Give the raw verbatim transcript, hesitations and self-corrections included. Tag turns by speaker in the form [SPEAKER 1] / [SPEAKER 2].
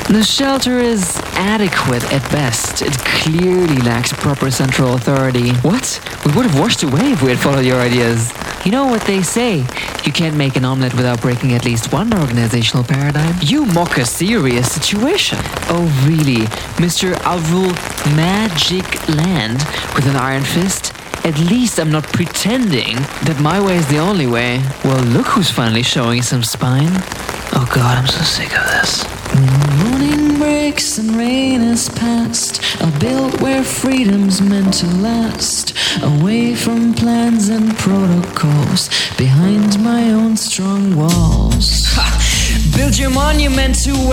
[SPEAKER 1] The shelter is adequate at best. It clearly lacks proper central authority. What? We would have washed away if we had followed your ideas. You know what they say, you can't make an omelette without breaking at least one organizational paradigm. You mock a serious situation. Oh really, Mister I'll rule Magic Land with an iron fist? At least I'm not pretending that my way is the only way. Well, look who's finally showing some spine. Oh god, I'm so sick of this. Morning breaks and rain is past. I'll build where freedom's meant to last. Away from plans and protocols, behind my own strong walls. Ha! Build your monument to